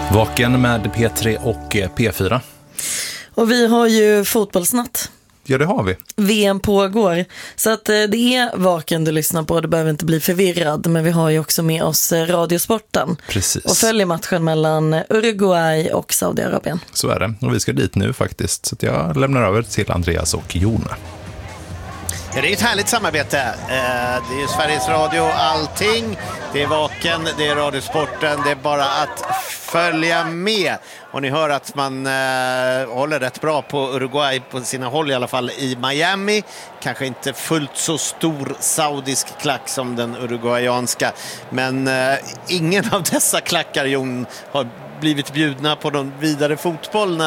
Vaken med P3 och P4. Och vi har ju fotbollsnatt. Ja, det har vi. VM pågår. Så att det är Vaken du lyssnar på. Du behöver inte bli förvirrad. Men vi har ju också med oss Radiosporten. Precis. Och följer matchen mellan Uruguay och Saudiarabien. Så är det. Och vi ska dit nu faktiskt. Så att jag lämnar över till Andreas och Jon. Ja, det är ett härligt samarbete. Det är ju Sveriges Radio och allting. Det är Vaken, det är Radiosporten. Det är bara att följa med. Och ni hör att man håller rätt bra på Uruguay på sina håll, i alla fall i Miami. Kanske inte fullt så stor saudisk klack som den uruguayanska. Men ingen av dessa klackar, Jon, har blivit bjudna på någon vidare fotboll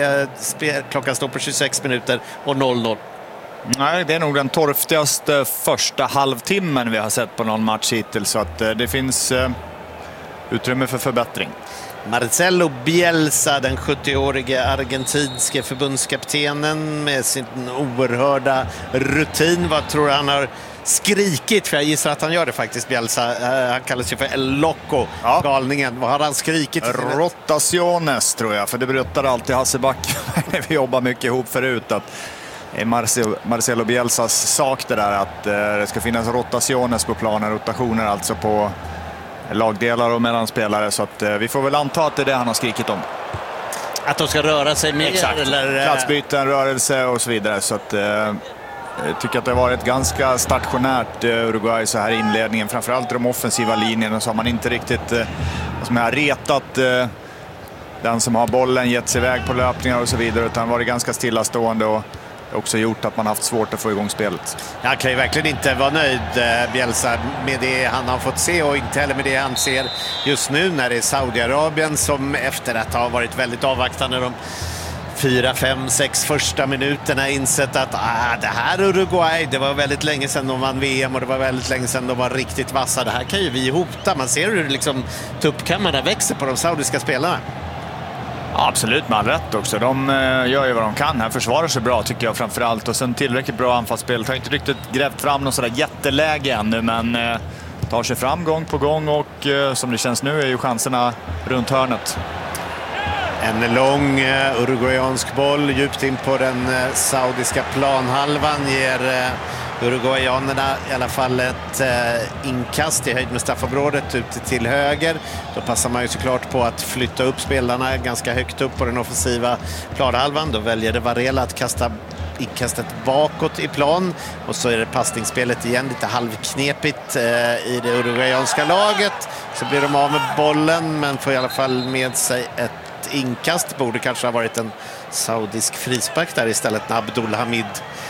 när klockan står på 26 minuter och 0-0. Nej, det är nog den torftigaste första halvtimmen vi har sett på någon match hittills, så att det finns utrymme för förbättring. Marcelo Bielsa, den 70-årige argentinske förbundskaptenen med sin oerhörda rutin. Vad tror du han har skrikit? För jag gissar att han gör det faktiskt, Bielsa. Han kallas ju för El Loco, galningen. Vad har han skrikit? Rotaciones tror jag, för det berättade alltid Hasse Back när vi jobbar mycket ihop förut, att Marcelo Bielsas sak det där att det ska finnas rotaciones på planen, rotationer alltså på lagdelar och mellanspelare, så att vi får väl anta att det är det han har skrikit om. Att de ska röra sig mer? Exakt, eller platsbyten, rörelse och så vidare, så att jag tycker att det har varit ganska stationärt Uruguay så här i inledningen, framförallt de offensiva linjerna, så har man inte riktigt som har retat den som har bollen, gett sig iväg på löpningar och så vidare, utan varit ganska stillastående och också gjort att man haft svårt att få igång spelet. Han kan ju verkligen inte vara nöjd, Bielsa, med det han har fått se, och inte heller med det han ser just nu när det är Saudiarabien som efter att ha varit väldigt avvaktande de 4, 5, 6 första minuterna insett att det här Uruguay, det var väldigt länge sedan de vann VM och det var väldigt länge sedan de var riktigt vassa. Det här kan ju vi hota. Man ser hur liksom tuppkammarna växer på de saudiska spelarna. Absolut, med all rätt också. De gör ju vad de kan här, försvarar sig bra tycker jag framförallt, och sen tillräckligt bra anfallsspel. Har inte riktigt grävt fram någon sådär jätteläge ännu, men tar sig fram gång på gång, och som det känns nu är ju chanserna runt hörnet. En lång uruguayansk boll djupt in på den saudiska planhalvan ger uruguayanerna i alla fall ett inkast i höjd med straffområdet ute till höger. Då passar man ju såklart på att flytta upp spelarna ganska högt upp på den offensiva planhalvan. Då väljer det Varela att kasta inkastet bakåt i plan, och så är det passningsspelet igen lite halvknepigt i det uruguayanska laget. Så blir de av med bollen, men får i alla fall med sig ett inkast. Borde kanske ha varit en saudisk frispark där istället, när Abdulhamid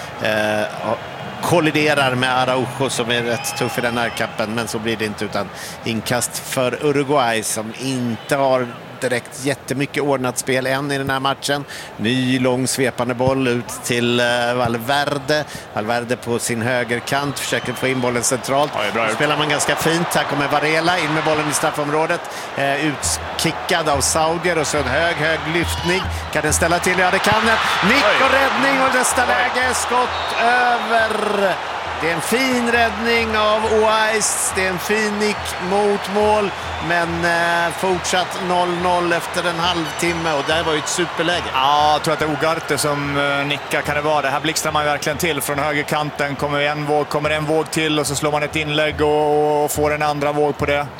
kolliderar med Araujo som är rätt tuff i den här kappen, men så blir det inte, utan inkast för Uruguay som inte har direkt jättemycket ordnat spel än i den här matchen. Ny lång svepande boll ut till Valverde. Valverde på sin högerkant försöker få in bollen centralt. Ja, spelar man ganska fint. Här kommer Varela in med bollen i straffområdet. Utkickad av saudier, och så en hög lyftning. Kan den ställa till? Ja, det kan den. Nick och räddning, och nästa läge. Skott över. Det är en fin räddning av Oais. Det är en fin nick mot mål. Men fortsatt 0-0 efter en halvtimme. Och där var ju ett superläge. Ja, jag tror att det är Ugarte som nickar, kan det vara. Det här blixtrar man verkligen till från högerkanten. Kommer en våg till, och så slår man ett inlägg och får en andra våg på det.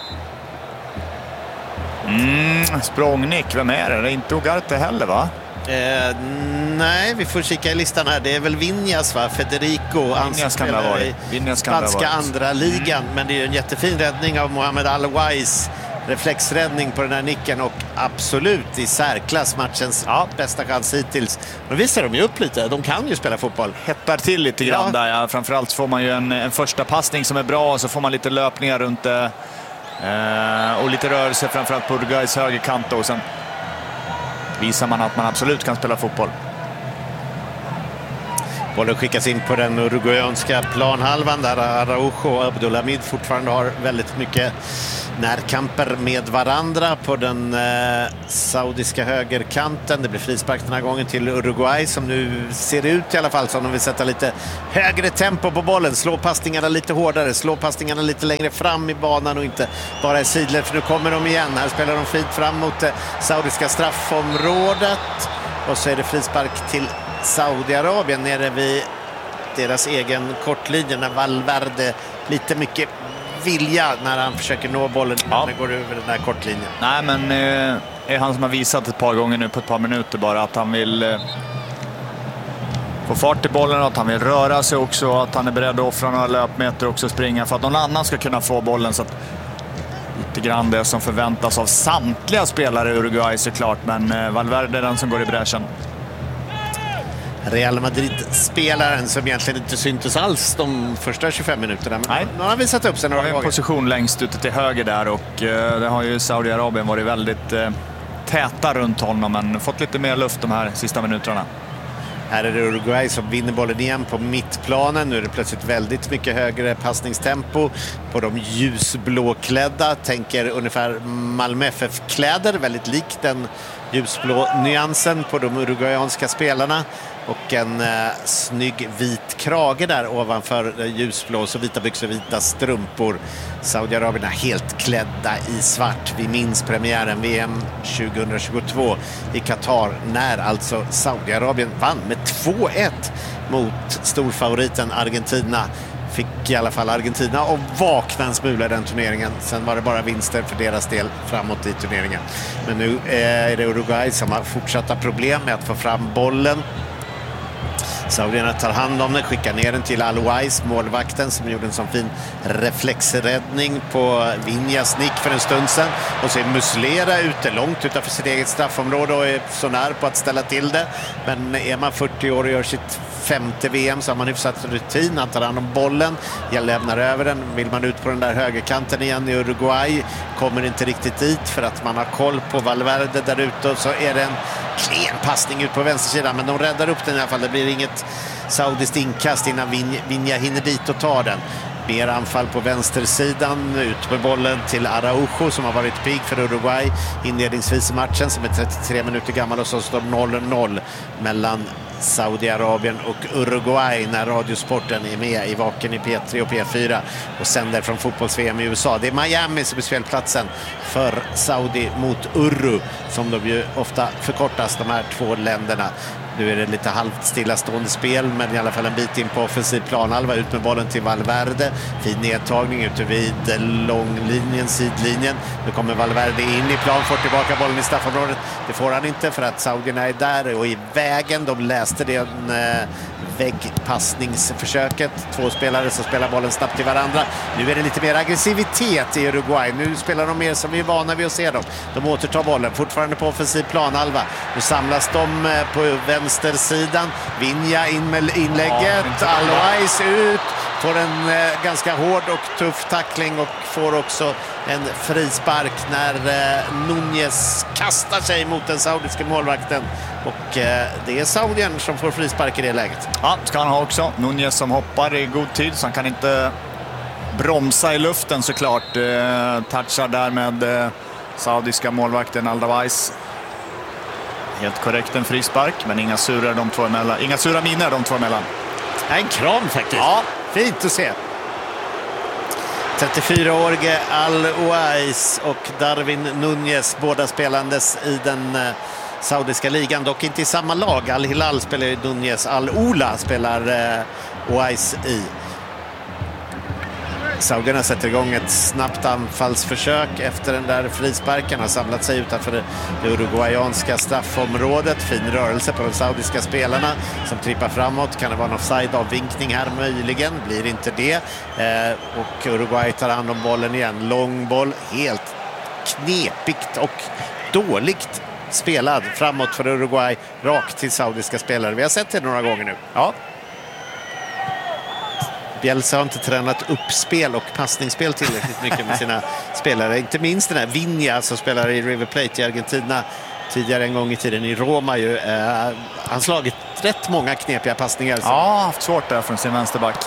Språngnick, vem är det? Det är inte Ugarte heller, va? Nej, vi får kika i listan här. Det är väl Vinjas, va? Federico, Vinjas kan det ha varit. Spanska andra ligan. Men det är ju en jättefin räddning av Mohamed Al-Wais. Reflexräddning på den här nicken, och absolut i särklass matchens bästa chans hittills. Men visar de ju upp lite. De kan ju spela fotboll. Hettar till lite grann där. Ja. Framförallt får man ju en första passning som är bra, och så får man lite löpningar runt och lite rörelse framförallt på Uruguays högerkant, och sen visar man att man absolut kan spela fotboll. Bollen skickas in på den uruguayanska planhalvan där Araujo och Abdulhamid fortfarande har väldigt mycket närkamper med varandra på den saudiska högerkanten. Det blir frispark den här gången till Uruguay som nu ser ut i alla fall som de vill sätta lite högre tempo på bollen. Slå passningarna lite hårdare, slå passningarna lite längre fram i banan och inte bara i sidled, för nu kommer de igen. Här spelar de fint fram mot det saudiska straffområdet och så är det frispark till Saudiarabien nere vid deras egen kortlinje när Valverde lite mycket vilja när han försöker nå bollen när det går över den här kortlinjen. Nej, men är han som har visat ett par gånger nu på ett par minuter bara att han vill få fart i bollen, att han vill röra sig också, att han är beredd att offra några löpmeter också, springa för att någon annan ska kunna få bollen. Så att lite grann det som förväntas av samtliga spelare i Uruguay såklart, men Valverde är den som går i bräschen. Real Madrid-spelaren som egentligen inte syntes alls de första 25 minuterna. Men nu har han visat upp sig några gånger. En position längst ute till höger där och det har ju Saudiarabien varit väldigt täta runt honom, men fått lite mer luft de här sista minuterna. Här är det Uruguay som vinner bollen igen på mittplanen. Nu är det plötsligt väldigt mycket högre passningstempo på de ljusblåklädda. Tänker ungefär Malmö FF-kläder, väldigt likt den ljusblå nyansen på de uruguayanska spelarna. Och en snygg vit krage där ovanför ljusblå, så vita byxor, vita strumpor. Saudiarabien är helt klädda i svart. Vi minns premiären VM 2022 i Qatar när alltså Saudiarabien vann med 2-1 mot storfavoriten Argentina. Fick i alla fall Argentina att vakna en smula i den turneringen. Sen var det bara vinster för deras del framåt i turneringen. Men nu är det Uruguay som har fortsatta problem med att få fram bollen. Saudierna tar hand om den, skickar ner den till Al-Wais, målvakten, som gjorde en sån fin reflexräddning på Vinjas nick för en stund sedan. Och så är Muslera ute långt utanför sitt eget straffområde och är så när på att ställa till det. Men är man 40 år och gör sitt 5:e VM så har man hyfsat rutin. Han tar hand om bollen, jag lämnar över den. Vill man ut på den där högerkanten igen i Uruguay, kommer inte riktigt dit för att man har koll på Valverde där ute. Och så är det en klen passning ut på vänstersidan, men de räddar upp den i alla fall. Det blir inget saudiskt inkast innan Vinja hinner dit och tar den. Mer anfall på vänstersidan, ut med bollen till Araujo som har varit pigg för Uruguay inledningsvis i matchen, som är 33 minuter gammal, och så står 0-0 mellan Saudiarabien och Uruguay när Radiosporten är med i vaken i P3 och P4 och sänder från fotbolls-VM i USA. Det är Miami som är spelplatsen för Saudi mot Uru, som de ju ofta förkortas, de här två länderna. Nu är det lite halvt stillastående spel, men i alla fall en bit in på offensiv planhalva. Ut med bollen till Valverde. Fin nedtagning ute vid långlinjen, sidlinjen. Nu kommer Valverde in i plan, får tillbaka bollen i straffområdet. Det får han inte för att saudierna är där och i vägen. De läste det väggpassningsförsöket. Två spelare som spelar bollen snabbt till varandra. Nu är det lite mer aggressivitet i Uruguay. Nu spelar de mer som vi är vana vid att se dem. De återtar bollen, fortfarande på offensiv planhalva. Nu samlas de på vänstersidan. Vinja in med inlägget. Al-Wais ut. Får en ganska hård och tuff tackling och får också en frispark när Núñez kastar sig mot den saudiska målvakten. Och det är Saudien som får frispark i det läget. Ja, ska han ha också. Núñez som hoppar i god tid, så han kan inte bromsa i luften såklart. Touchar där med saudiska målvakten Al-Wais. Helt korrekt en frispark, men inga sura de två emellan. Inga sura miner de två emellan. En kram faktiskt. Ja, fint att se. 34-årige Al-Wais och Darwin Núñez, båda spelandes i den saudiska ligan, dock inte i samma lag. Al-Hilal spelar i Núñez, Al-Ula spelar Wais i. Saudierna sätter igång ett snabbt anfallsförsök efter den där frisparken. Har samlat sig utanför det uruguayanska straffområdet. Fin rörelse på de saudiska spelarna som trippar framåt. Kan det vara en offside-avvinkning här möjligen? Blir inte det. Och Uruguay tar hand om bollen igen. Lång boll, helt knepigt och dåligt spelad framåt för Uruguay, rakt till saudiska spelare. Vi har sett det några gånger nu. Ja. Bielsa har inte tränat upp spel och passningsspel tillräckligt mycket med sina spelare. Inte minst den här Vinja som spelar i River Plate i Argentina tidigare en gång i tiden i Roma. Han slagit rätt många knepiga passningar. Ja, haft svårt där från sin vänsterback.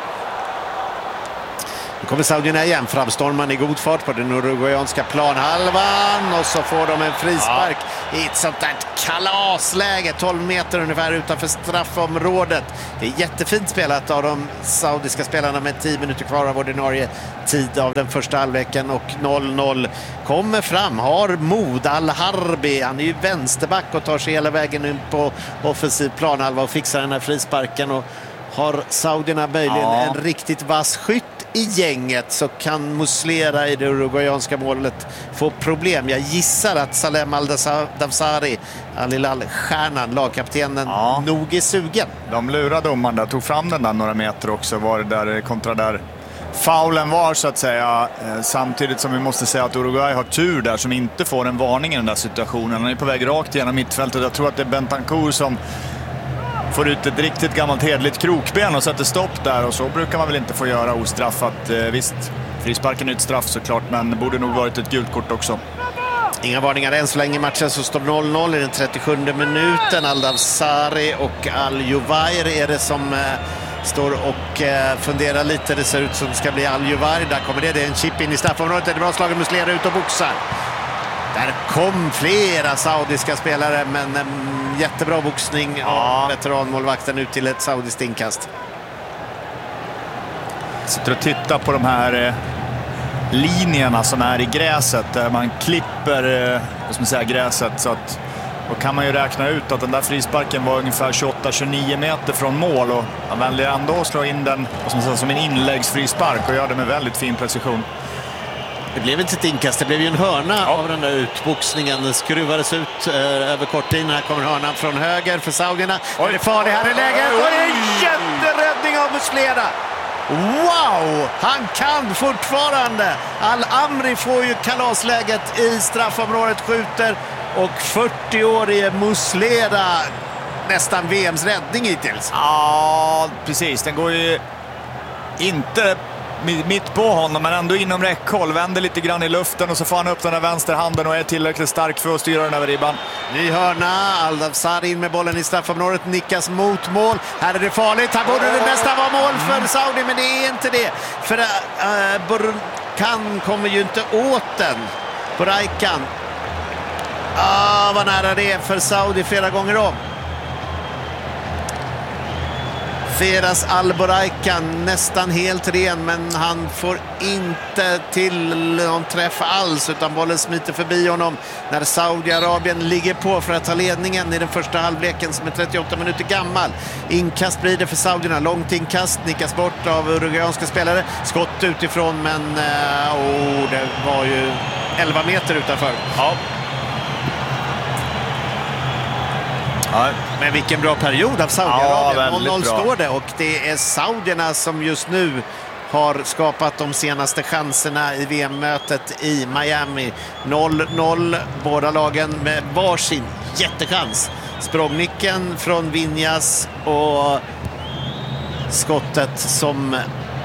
Nu kommer saudierna igen, framstorman i god fart på den uruguayanska planhalvan och så får de en frispark i ett sånt där kalasläge 12 meter ungefär utanför straffområdet. Det är jättefint spelat av de saudiska spelarna med 10 minuter kvar av ordinarie tid av den första halvleken och 0-0 kommer fram, har mod Al-Harbi, han är ju vänsterback och tar sig hela vägen in på offensiv planhalva och fixar den här frisparken och har saudierna möjligen en riktigt vass skytt i gänget så kan Muslera i det uruguayanska målet få problem. Jag gissar att Salem Al-Dawsari, Al-Hilal-stjärnan, lagkaptenen, nog är sugen. De lurade domaren där, tog fram den där några meter också, var det där kontra där faulen var så att säga. Samtidigt som vi måste säga att Uruguay har tur där som inte får en varning i den där situationen. Han är på väg rakt genom mittfältet. Jag tror att det är Bentancur som får ut ett riktigt gammalt hedligt krokben och sätter stopp där, och så brukar man väl inte få göra ostraffat. Visst, frisparken är ett straff såklart, men det borde nog varit ett gult kort också. Inga varningar än så länge. Matchen så står 0-0 i den 37 minuten. Al-Dawsari och Al-Juvair är det som står och funderar lite. Det ser ut som det ska bli Al-Juvair. Där kommer det är en chip in i straffområdet. Det är bra slagen, Muslera ut och boxar. Där kom flera saudiska spelare, men jättebra boxning av veteranmålvakten ut till ett saudiskt inkast. Sitter och tittar på de här linjerna som är i gräset där man klipper gräset, så att då kan man ju räkna ut att den där frisparken var ungefär 28-29 meter från mål, och han väljer ändå att slå in den som en inläggsfrispark och gör det med väldigt fin precision. Det blev inte ett inkast, det blev ju en hörna av den där utboxningen. Det skruvades ut över korttiden. Här kommer hörnan från höger för saudierna. Och det är farligt här i läget. Och det är en jätteräddning av Muslera. Wow! Han kan fortfarande. Al-Amri får ju kalasläget i straffområdet, skjuter. Och 40-årige Muslera, nästan VMs räddning hittills. Ja, precis. Den går ju inte mitt på honom, men ändå inom räckhåll. Vänder lite grann i luften och så får han upp den där vänsterhanden och är tillräckligt stark för att styra den över ribban. Ny hörna, Al-Dawsari in med bollen i straffområdet, nickas mot mål. Här är det farligt, här borde det nästan vara mål för Saudi, men det är inte det. För Burkan kommer ju inte åt den. Boraikan. Vad nära det är för Saudi flera gånger om. Feras Al-Boraikan nästan helt ren, men han får inte till någon träff alls, utan bollen smiter förbi honom när Saudiarabien ligger på för att ta ledningen i den första halvleken som är 38 minuter gammal. Inkast blir det för saudierna, långt inkast, nickas bort av uruguayanska spelare, skott utifrån, men det var ju 11 meter utanför. Men vilken bra period av Saudiarabien. 0-0 står det, och det är saudierna som just nu har skapat de senaste chanserna i VM-mötet i Miami. 0-0, båda lagen med varsin jättechans. Språngnicken från Vinjas och skottet som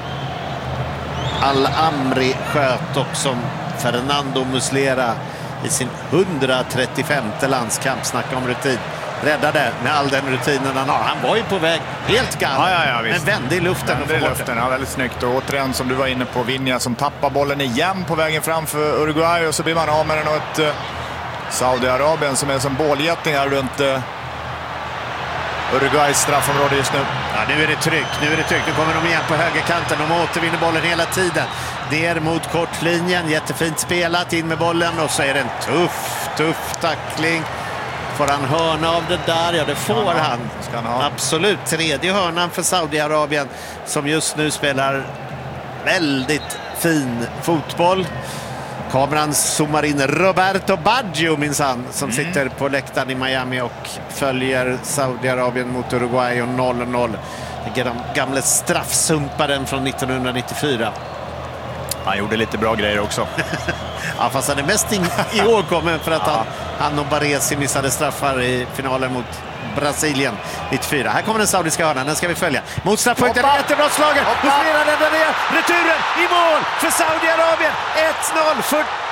Al-Amri sköt och som Fernando Muslera i sin 135:e landskamp, snacka om rutin, räddade med all den rutinen han har. Han var ju på väg helt galen, men vände i luften. Väldigt snyggt. Och återigen, som du var inne på, Vinja som tappar bollen igen på vägen fram för Uruguay, och så blir man av med den, och ett Saudiarabien som är som bålgetingar runt Uruguays straffområde just nu. Ja, nu är det tryck. Nu kommer de igen på högerkanten. De återvinner bollen hela tiden. Ner mot kortlinjen. Jättefint spelat, in med bollen, och så är det en tuff tackling. Får han hörna av det där? Ja, det får han. Absolut. Tredje hörnan för Saudiarabien, som just nu spelar väldigt fin fotboll. Kameran zoomar in Roberto Baggio minsann, som sitter på läktaren i Miami och följer Saudiarabien mot Uruguay, och 0-0. Det är den gamla straffsumparen från 1994. Han gjorde lite bra grejer också. Ja, fast han är mest ihågkommen för att han och Baresi missade straffar i finalen mot Brasilien 94. Här kommer den saudiska hörnan, den ska vi följa. Mot straffpunkten, jättebra slagen. Muslera räddar ner returen i mål för Saudiarabien. 1-0,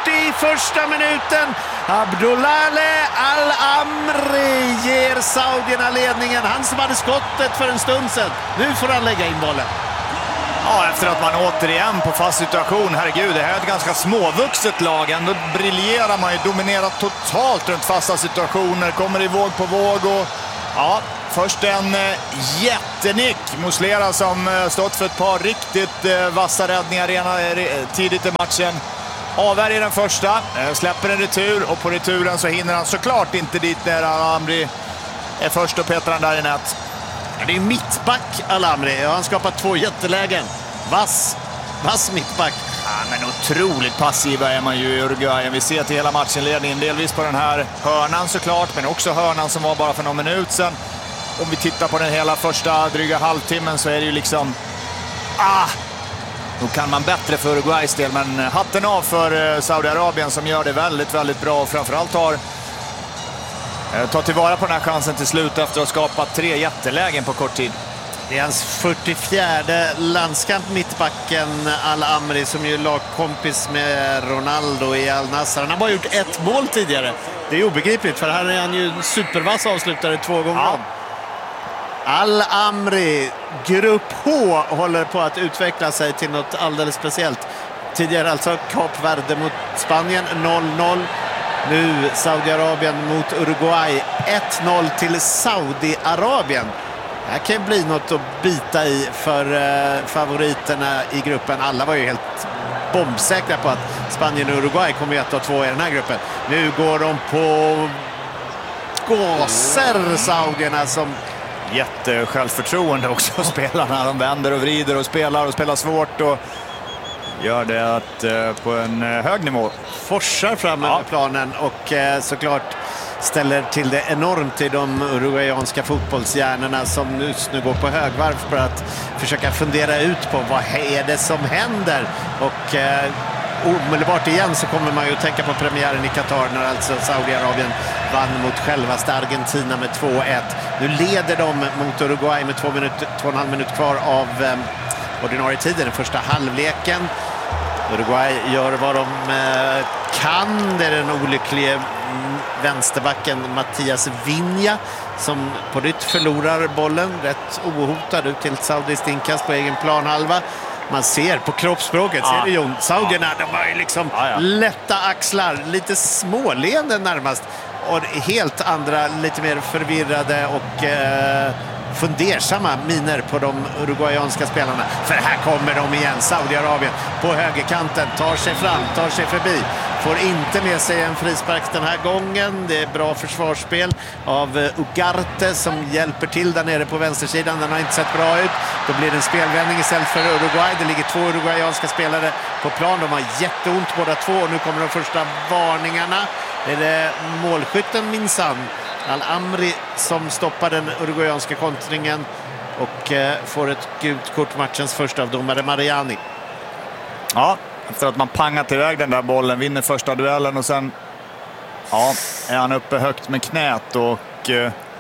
41:a minuten. Abdullahi Al-Amri ger saudierna ledningen. Han som hade skottet för en stund sedan. Nu får han lägga in bollen. Ja, efter att man återigen på fast situation. Herregud, det här är ett ganska småvuxet lag. Ändå briljerar man ju, dominerar totalt runt fasta situationer. Kommer i våg på våg och ja, först en jättenick. Muslera som stått för ett par riktigt vassa räddningar tidigt i matchen. Avvärjer den första, släpper en retur och på returen så hinner han såklart inte dit där Al-Amri är först och petar han där i nät. Det är mittback Al-Amri och han skapar 2 jättelägen. Vass mittback. Ja, men otroligt passiva är man ju i Uruguay. Vi ser till hela matchenledningen, delvis på den här hörnan såklart, men också hörnan som var bara för någon minut sedan. Om vi tittar på den hela första dryga halvtimmen så är det ju liksom... Då kan man bättre för Uruguays del, men hatten av för Saudiarabien som gör det väldigt, väldigt bra och framförallt tar tillvara på den här chansen till slut efter att ha skapat 3 jättelägen på kort tid. Det är hans 44:e landskamp, mittbacken Al-Amri, som ju lagkompis med Ronaldo i Al-Nassr. Han har bara gjort 1 mål tidigare. Det är obegripligt, för här är han ju supervass avslutare 2 gånger. Ja. Al-Amri, grupp H, håller på att utveckla sig till något alldeles speciellt. Tidigare alltså Kap Verde mot Spanien, 0-0. Nu Saudiarabien mot Uruguay, 1-0 till Saudiarabien. Det här kan bli något att bita i för favoriterna i gruppen. Alla var ju helt bombsäkra på att Spanien och Uruguay kommer 1 och 2 i den här gruppen. Nu går de på gåser, saudierna, som... Jättesjälvförtroende också, spelarna. De vänder och vrider och spelar svårt och gör det på en hög nivå. Forsar fram över planen och såklart ställer till det enormt i de uruguayanska fotbollshjärnorna som just nu går på högvarv för att försöka fundera ut på vad är det som händer. Och omedelbart igen så kommer man ju att tänka på premiären i Qatar när alltså Saudiarabien vann mot självaste Argentina med 2-1. Nu leder de mot Uruguay med 2,5 minut kvar av ordinarie tiden, den första halvleken. Uruguay gör vad de kan. Det är den olyckliga vänsterbacken Mattias Vinha som på nytt förlorar bollen. Rätt ohotad ut till saudiskt inkast på egen planhalva. Man ser på kroppsspråket, ser du Jon, saudierna, de har ju liksom lätta axlar, lite småleenden närmast. Och helt andra, lite mer förvirrade och fundersamma miner på de uruguayanska spelarna. För här kommer de igen, Saudiarabien på högerkanten, tar sig fram, tar sig förbi. Får inte med sig en frispark den här gången. Det är bra försvarsspel av Ugarte som hjälper till där nere på vänstersidan. Den har inte sett bra ut. Då blir det en spelvändning istället för Uruguay. Det ligger 2 uruguayanska spelare på plan. De har jätteont båda två och nu kommer de första varningarna. Det är det målskytten minsann, Al-Amri, som stoppar den uruguayanska kontringen och får ett gult kort, matchens första av domare Mariani. Ja, efter att man pangat iväg den där bollen, vinner första duellen och sen är han uppe högt med knät och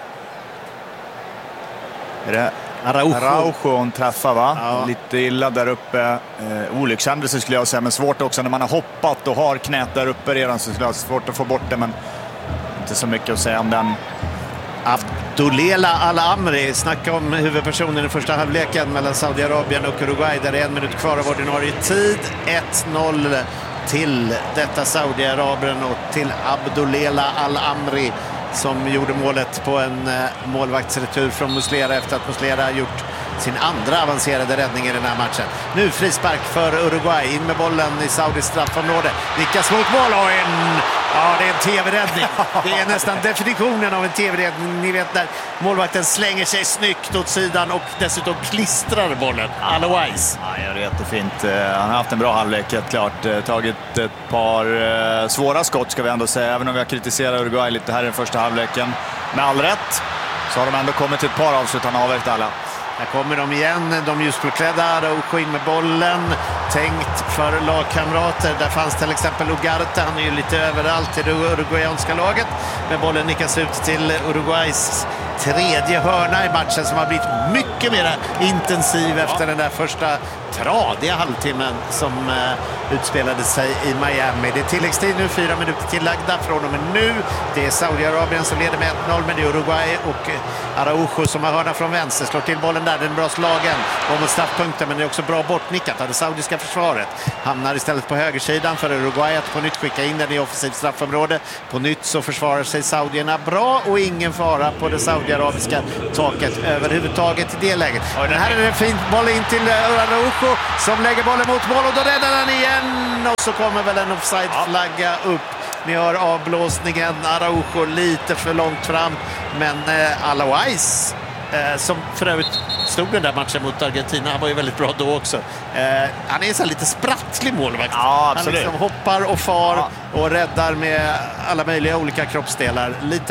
är det Araujo hon träffar, va? Ja. Lite illa där uppe. Olyckshändelse skulle jag säga, men svårt också när man har hoppat och har knät där uppe redan, så skulle jag svårt att få bort det, men inte så mycket att säga om den. Abdullahi Al-Amri, snacka om huvudpersonen i första halvleken mellan Saudiarabien och Uruguay där det är 1 minut kvar av ordinarie tid. 1-0 till detta Saudiarabien och till Abdullahi Al-Amri som gjorde målet på en målvaktsretur från Muslera efter att Muslera gjort sin andra avancerade räddning i den här matchen. Nu frispark för Uruguay, in med bollen i Saudis straffområde. Nickas mot mål och det är en tv-räddning. Det är nästan definitionen av en tv-räddning. Ni vet när målvakten slänger sig snyggt åt sidan och dessutom klistrar bollen. Otherwise. Ja, det är jättefint. Han har haft en bra halvlek, helt klart. Tagit ett par svåra skott ska vi ändå säga, även om vi har kritiserat Uruguay lite här i den första halvleken. Med all rätt så har de ändå kommit till ett par avslut, han har avvägt alla. Här kommer de igen, de ljusblåklädda, och in med bollen. tänkt för lagkamrater. Där fanns till exempel Ugarte, han är ju lite överallt i det uruguayanska laget. Men bollen nickas ut till Uruguays tredje hörna i matchen som har blivit mycket mer intensiv efter den där första tradiga halvtimmen som utspelade sig i Miami. Det är tilläggstid nu, 4 minuter tillagda från och med nu. Det är Saudiarabien som leder med 1-0, men det är Uruguay och Araujo som har hörna från vänster. Slår till bollen där, den är bra slagen. Går mot straffpunkten, men det är också bra bortnickat av det saudiska försvaret. Hamnar istället på högersidan för Uruguay att på nytt skicka in den i offensivt straffområde. På nytt så försvarar sig saudierna bra och ingen fara på det saudiarabiska taket överhuvudtaget i det läget. Och den här är en fin boll in till Araujo som lägger bollen mot mål och då räddar han igen. Och så kommer väl en offside-flagga upp. Ni hör avblåsningen, Araujo lite för långt fram, men Alaouais som för övrigt stod den där matchen mot Argentina, han var ju väldigt bra då också. Han är så lite sprattlig målvakt. Ja, han liksom hoppar och far och räddar med alla möjliga olika kroppsdelar. Lite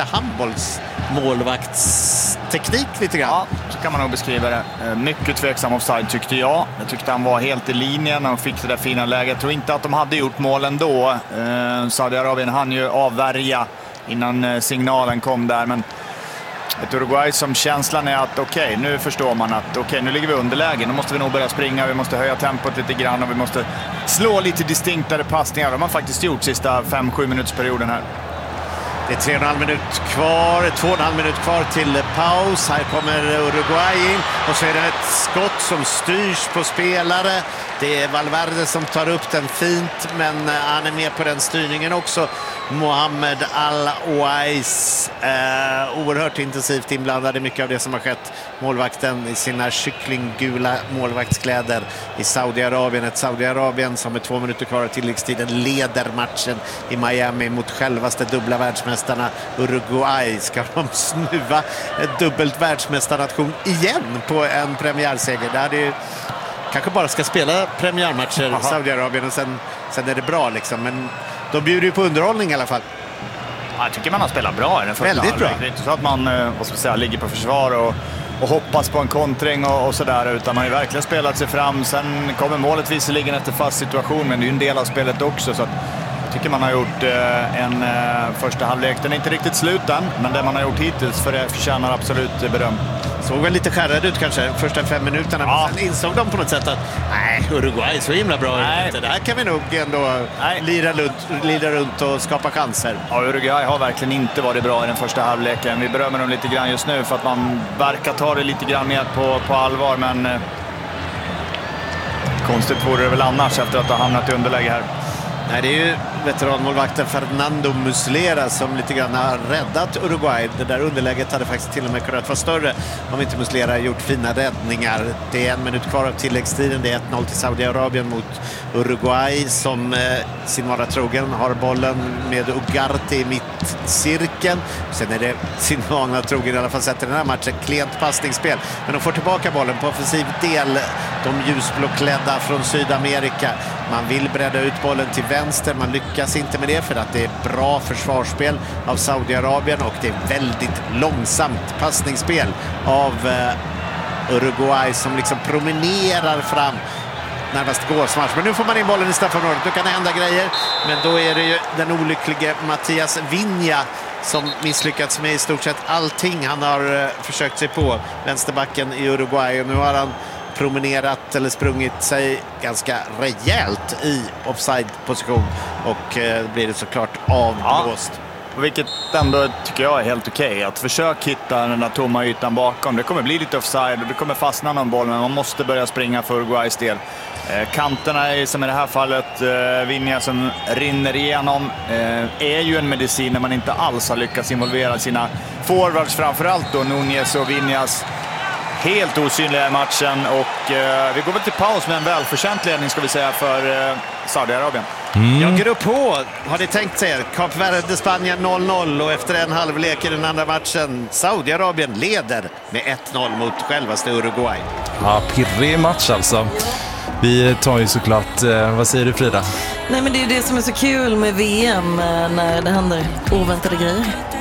handbollsmålvaktsteknik lite grann. Ja, så kan man nog beskriva det. Mycket tveksam offside tyckte jag. Jag tyckte han var helt i linjen när de fick det där fina läget. Jag tror inte att de hade gjort målen då. Saudiarabien hann ju avvärja innan signalen kom där, men ett Uruguay som känslan är att okej, nu förstår man att nu ligger vi underläge. Nu måste vi nog börja springa, vi måste höja tempot lite grann och vi måste slå lite distinktare passningar. De har faktiskt gjort sista 5-7 minutsperioden här. Det är 3,5 minut kvar, 2,5 minut kvar till paus. Här kommer Uruguay in och så är det ett skott som styrs på spelare. Det är Valverde som tar upp den fint, men han är med på den styrningen också. Mohamed Alaouais oerhört intensivt inblandad i mycket av det som har skett. Målvakten i sina kycklinggula målvaktskläder i Saudiarabien. Ett Saudiarabien som med 2 minuter kvar av tilläggstiden leder matchen i Miami mot självaste dubbla världsmästarna Uruguay. Ska de snuva ett dubbelt världsmästarnation igen på en premiärseger? Det hade ju kanske bara ska spela premiärmatcher i Saudiarabien och sen är det bra liksom, men de bjuder ju på underhållning i alla fall. Ja, jag tycker man har spelat bra i den första. Väldigt bra. Det är inte så att man ligger på försvar och hoppas på en kontring och sådär, utan man har ju verkligen spelat sig fram. Sen kommer målet visserligen efter fast situation, men det är ju en del av spelet också, så att jag tycker man har gjort en första halvlek. Den är inte riktigt slut än, men det man har gjort hittills förtjänar absolut beröm. Såg väl lite skärrad ut kanske första 5 minuterna, men sen insåg de på något sätt att Uruguay är så himla bra. Det här kan vi nog ändå lira runt och skapa chanser. Ja, Uruguay har verkligen inte varit bra i den första halvleken. Vi berömmer dem lite grann just nu för att man verkar ta det lite grann mer på allvar, men konstigt vore det väl annars efter att ha hamnat i underläge här. Nej, det är ju veteranmålvakten Fernando Muslera som lite grann har räddat Uruguay. Det där underläget hade faktiskt till och med kunnat vara större om inte Muslera gjort fina räddningar. Det är 1 minut kvar av tilläggstiden. Det är 1-0 till Saudiarabien mot Uruguay som sin vara trogen har bollen med Ugarte i mittcirkeln. Sen är det sin vana trogen i alla fall sett i den här matchen. Klent passningsspel. Men de får tillbaka bollen på offensiv del. De ljusblåklädda från Sydamerika. Man vill bredda ut bollen till vänster. Man lyckas inte med det för att det är bra försvarsspel av Saudiarabien och det är väldigt långsamt passningsspel av Uruguay som liksom promenerar fram närmast gåsmarsch. Men nu får man in bollen i straffområdet. Då kan det hända grejer. Men då är det ju den olycklige Matías Viña som misslyckats med i stort sett allting han har försökt sig på, vänsterbacken i Uruguay. Och nu har han promenerat eller sprungit sig ganska rejält i offside-position och blir det såklart avblåst. Ja, vilket ändå tycker jag är helt okej. Att försöka hitta den där tomma ytan bakom. Det kommer bli lite offside och det kommer fastna någon boll, men man måste börja springa för Uruguays del. Kanterna är, som i det här fallet, Viña som rinner igenom, är ju en medicin när man inte alls har lyckats involvera sina forwards, framförallt då Núñez och Viñas. Helt osynliga i matchen och vi går väl till paus med en välförtjänt ledning ska vi säga för Saudiarabien. Jag grupp H har ni tänkt sig. Kap Verde, Spanien 0-0 och efter en halvlek i den andra matchen Saudiarabien leder med 1-0 mot självaste Uruguay. Ja, pirrig match alltså. Vi tar ju såklart, vad säger du Frida? Nej, men det är det som är så kul med VM när det händer oväntade grejer.